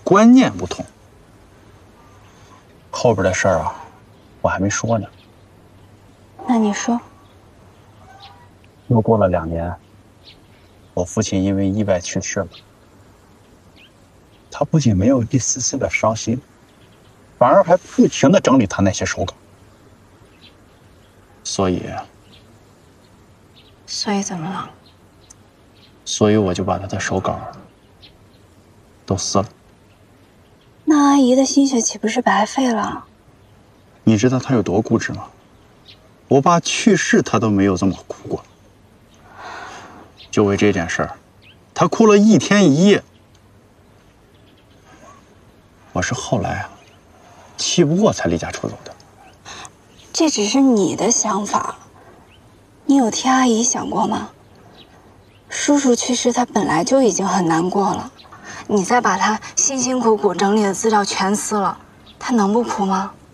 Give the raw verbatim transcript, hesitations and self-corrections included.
观念不同。后边的事儿啊，我还没说呢。 那你说。 又过了两年，我父亲因为意外去世了。他不仅没有一丝丝的伤心，反而还不停的整理他那些手稿。所以， 所以怎么了？ 所以我就把他的手稿都撕了。 那阿姨的心血岂不是白费了？ 你知道他有多固执吗？我爸去世，他都没有这么哭过。就为这件事儿，他哭了一天一夜。我是后来啊，气不过才离家出走的。 这只是你的想法，你有替阿姨想过吗？叔叔去世，他本来就已经很难过了，你再把他辛辛苦苦整理的资料全撕了，他能不哭吗？